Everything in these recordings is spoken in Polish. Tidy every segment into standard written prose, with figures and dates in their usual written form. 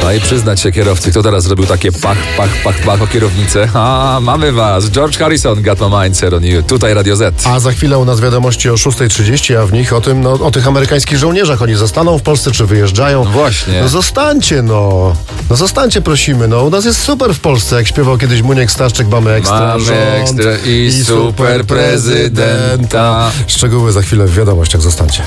No i przyznać się kierowcy, kto teraz zrobił takie pach o kierownicę? Mamy was. George Harrison, Got My Mind Set on You. Tutaj Radio Z. A za chwilę u nas wiadomości o 6:30, a w nich o tym, o tych amerykańskich żołnierzach. Oni zostaną w Polsce, czy wyjeżdżają? No właśnie. No zostańcie, prosimy. U nas jest super w Polsce, jak śpiewał kiedyś Muniek Staszczyk, mamy ekstra rząd i super prezydenta. Szczegóły za chwilę w wiadomościach, zostańcie.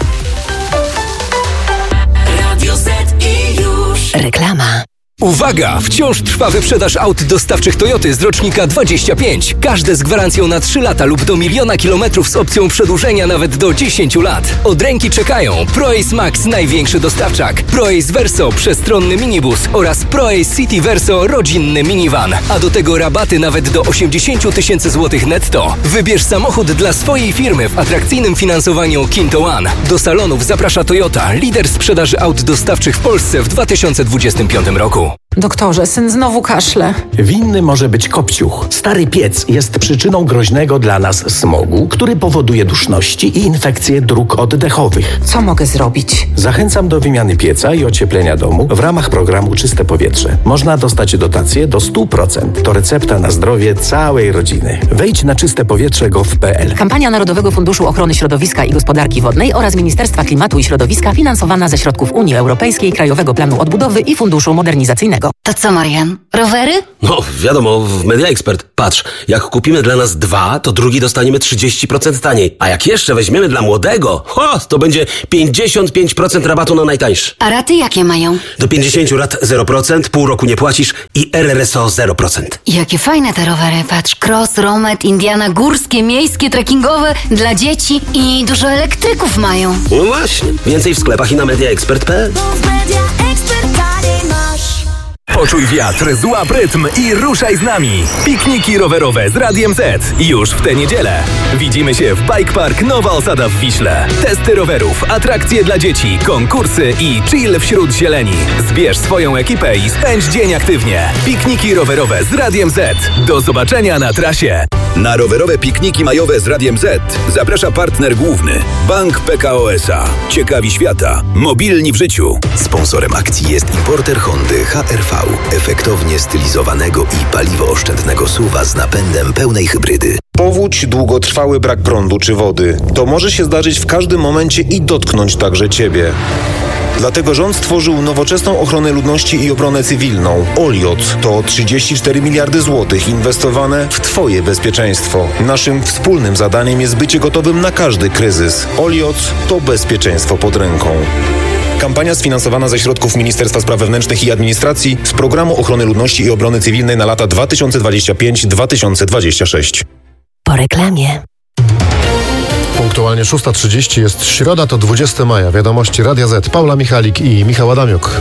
Radio Z i już. Reklama. Uwaga! Wciąż trwa wyprzedaż aut dostawczych Toyoty z rocznika 25. Każde z gwarancją na 3 lata lub do 1 000 000 kilometrów z opcją przedłużenia nawet do 10 lat. Od ręki czekają ProAce Max, największy dostawczak, ProAce Verso, przestronny minibus oraz ProAce City Verso, rodzinny minivan. A do tego rabaty nawet do 80 000 złotych netto. Wybierz samochód dla swojej firmy w atrakcyjnym finansowaniu Kinto One. Do salonów zaprasza Toyota, lider sprzedaży aut dostawczych w Polsce w 2025 roku. Doktorze, syn znowu kaszle. Winny może być kopciuch. Stary piec jest przyczyną groźnego dla nas smogu, który powoduje duszności i infekcje dróg oddechowych. Co mogę zrobić? Zachęcam do wymiany pieca i ocieplenia domu w ramach programu Czyste Powietrze. Można dostać dotację do 100%. To recepta na zdrowie całej rodziny. Wejdź na czystepowietrze.gov.pl. Kampania Narodowego Funduszu Ochrony Środowiska i Gospodarki Wodnej oraz Ministerstwa Klimatu i Środowiska finansowana ze środków Unii Europejskiej, Krajowego Planu Odbudowy i Funduszu Modernizacyjnego. To co, Marian? Rowery? No, wiadomo, w Media Expert. Patrz, jak kupimy dla nas 2, to drugi dostaniemy 30% taniej. A jak jeszcze weźmiemy dla młodego, to będzie 55% rabatu na najtańszy. A raty jakie mają? Do 50 lat 0%, pół roku nie płacisz i RRSO 0%. Jakie fajne te rowery, patrz. Cross, Romet, Indiana, górskie, miejskie, trekkingowe, dla dzieci i dużo elektryków mają. No właśnie, więcej w sklepach i na mediaexpert.pl. Poczuj wiatr, złap rytm i ruszaj z nami. Pikniki rowerowe z Radiem Z. Już w tę niedzielę. Widzimy się w Bike Park Nowa Osada w Wiśle. Testy rowerów, atrakcje dla dzieci, konkursy i chill wśród zieleni. Zbierz swoją ekipę i spędź dzień aktywnie. Pikniki rowerowe z Radiem Z. Do zobaczenia na trasie. Na rowerowe pikniki majowe z Radiem Z zaprasza partner główny Bank PKO SA. Ciekawi świata, mobilni w życiu. Sponsorem akcji jest importer Hondy HR-V, efektownie stylizowanego i paliwooszczędnego SUV-a z napędem pełnej hybrydy. Powódź, długotrwały brak prądu czy wody. To może się zdarzyć w każdym momencie i dotknąć także Ciebie. Dlatego rząd stworzył nowoczesną ochronę ludności i obronę cywilną. OLIOT to 34 miliardy złotych inwestowane w Twoje bezpieczeństwo. Naszym wspólnym zadaniem jest bycie gotowym na każdy kryzys. OLIOT to bezpieczeństwo pod ręką. Kampania sfinansowana ze środków Ministerstwa Spraw Wewnętrznych i Administracji z Programu Ochrony Ludności i Obrony Cywilnej na lata 2025-2026. Po reklamie. Punktualnie 6:30 jest środa, to 20 maja. Wiadomości Radia Z. Paula Michalik i Michał Adamiuk.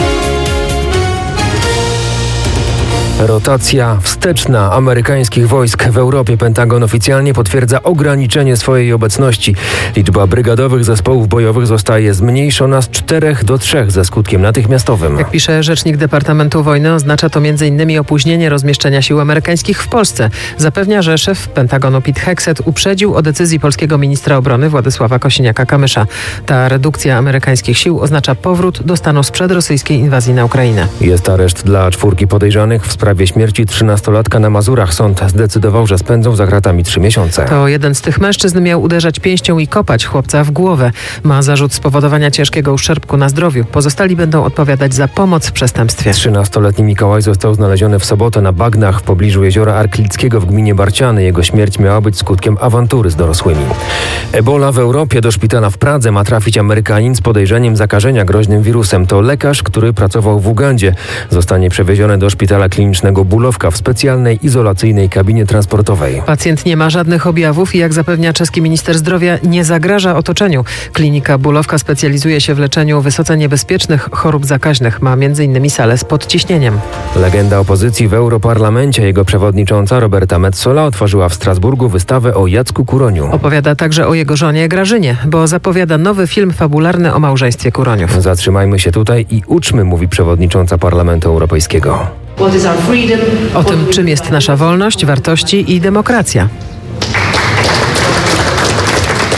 Rotacja wsteczna amerykańskich wojsk w Europie. Pentagon oficjalnie potwierdza ograniczenie swojej obecności. Liczba brygadowych zespołów bojowych zostaje zmniejszona z 4 do 3 ze skutkiem natychmiastowym. Jak pisze rzecznik Departamentu Wojny, oznacza to m.in. opóźnienie rozmieszczenia sił amerykańskich w Polsce. Zapewnia, że szef Pentagonu Pete Hegseth uprzedził o decyzji polskiego ministra obrony Władysława Kosiniaka-Kamysza. Ta redukcja amerykańskich sił oznacza powrót do stanu sprzed rosyjskiej inwazji na Ukrainę. Jest areszt dla 4 podejrzanych w sprawie śmierci 13-latka na Mazurach. Sąd zdecydował, że spędzą za kratami 3 miesiące. To jeden z tych mężczyzn miał uderzać pięścią i kopać chłopca w głowę. Ma zarzut spowodowania ciężkiego uszczerbku na zdrowiu. Pozostali będą odpowiadać za pomoc w przestępstwie. 13-letni Mikołaj został znaleziony w sobotę na bagnach w pobliżu jeziora Arklickiego w gminie Barciany. Jego śmierć miała być skutkiem awantury z dorosłymi. Ebola w Europie. Do szpitala w Pradze ma trafić Amerykanin z podejrzeniem zakażenia groźnym wirusem. To lekarz, który pracował w Ugandzie. Zostanie przewieziony do szpitala klinicznego Bulowka w specjalnej, izolacyjnej kabinie transportowej. Pacjent nie ma żadnych objawów i jak zapewnia czeski minister zdrowia, nie zagraża otoczeniu. Klinika Bulowka specjalizuje się w leczeniu wysoce niebezpiecznych chorób zakaźnych. Ma m.in. salę z podciśnieniem. Legenda opozycji w Europarlamencie. Jego przewodnicząca Roberta Metsola otworzyła w Strasburgu wystawę o Jacku Kuroniu. Opowiada także o jego żonie Grażynie, bo zapowiada nowy film fabularny o małżeństwie Kuroniów. Zatrzymajmy się tutaj i uczmy, mówi przewodnicząca Parlamentu Europejskiego. O tym, czym jest nasza wolność, wartości i demokracja.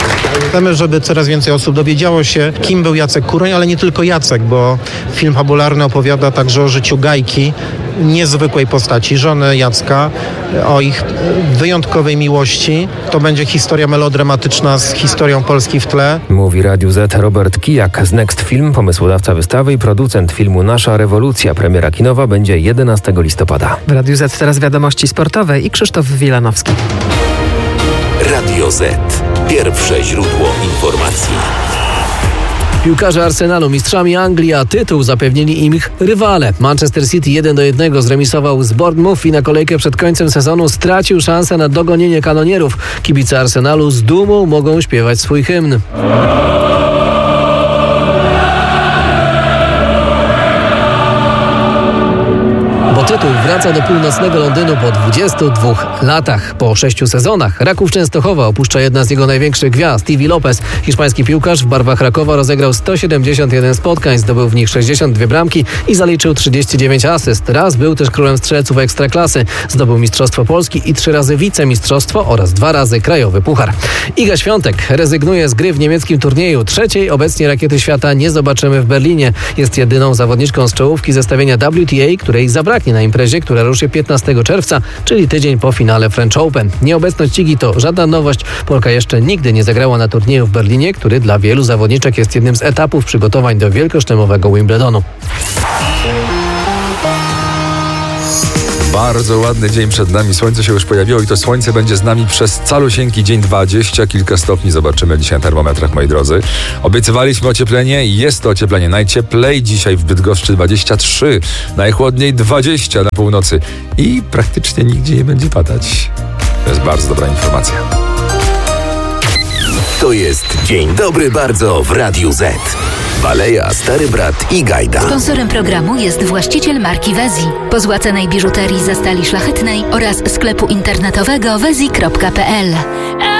Chcemy, żeby coraz więcej osób dowiedziało się, kim był Jacek Kuroń, ale nie tylko Jacek, bo film fabularny opowiada także o życiu Gajki, niezwykłej postaci, żony Jacka, o ich wyjątkowej miłości. To będzie historia melodramatyczna z historią Polski w tle. Mówi Radiu Z Robert Kijak z Next Film, pomysłodawca wystawy i producent filmu Nasza rewolucja. Premiera kinowa będzie 11 listopada. W Radiu Z teraz wiadomości sportowe i Krzysztof Wilanowski. Radio Z. Pierwsze źródło informacji. Piłkarze Arsenalu mistrzami Anglii, a tytuł zapewnili im ich rywale. Manchester City 1-1 zremisował z Bournemouth i na kolejkę przed końcem sezonu stracił szansę na dogonienie kanonierów. Kibice Arsenalu z dumą mogą śpiewać swój hymn. Bo tytuł wraca do północnego Londynu po 22 latach. Po 6 sezonach Raków Częstochowa opuszcza jedna z jego największych gwiazd, Stevie Lopez. Hiszpański piłkarz w barwach Rakowa rozegrał 171 spotkań, zdobył w nich 62 bramki i zaliczył 39 asyst. Raz był też królem strzelców Ekstraklasy. Zdobył Mistrzostwo Polski i 3 razy wicemistrzostwo oraz 2 razy krajowy puchar. Iga Świątek rezygnuje z gry w niemieckim turnieju. Trzeciej obecnie rakiety świata nie zobaczymy w Berlinie. Jest jedyną zawodniczką z czołówki zestawienia WTA, której zabraknie na imprezie, która ruszy 15 czerwca, czyli tydzień po finale French Open. Nieobecność Igi to żadna nowość. Polka jeszcze nigdy nie zagrała na turnieju w Berlinie, który dla wielu zawodniczek jest jednym z etapów przygotowań do wielkoszlemowego Wimbledonu. Bardzo ładny dzień przed nami, słońce się już pojawiło i to słońce będzie z nami przez calusieńki dzień, 20 kilka stopni zobaczymy dzisiaj na termometrach, moi drodzy. Obiecywaliśmy ocieplenie i jest to ocieplenie. Najcieplej dzisiaj w Bydgoszczy 23, najchłodniej 20 na północy i praktycznie nigdzie nie będzie padać. To jest bardzo dobra informacja. To jest Dzień Dobry Bardzo w Radiu Z. Baleja, Stary Brat i Gajda. Sponsorem programu jest właściciel marki Wezi. Po złacanej biżuterii ze stali szlachetnej oraz sklepu internetowego wezi.pl.